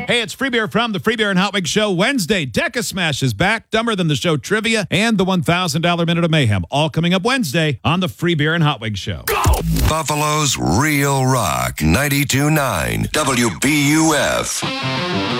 Hey, it's Free Beer from the Free Beer and Hot Wings Show. Wednesday, Deca Smash is back, Dumber Than the Show trivia, and the $1,000 Minute of Mayhem. All coming up Wednesday on the Free Beer and Hot Wings Show. Go! Buffalo's Real Rock 92.9 WBUF.